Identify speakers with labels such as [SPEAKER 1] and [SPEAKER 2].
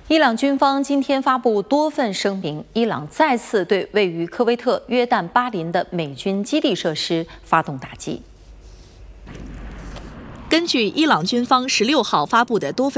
[SPEAKER 1] 伊朗军方今天发布多份声明，伊朗再次对位于科威特约旦巴林的美军基地设施发动打击。
[SPEAKER 2] 根据伊朗军方16号发布的多份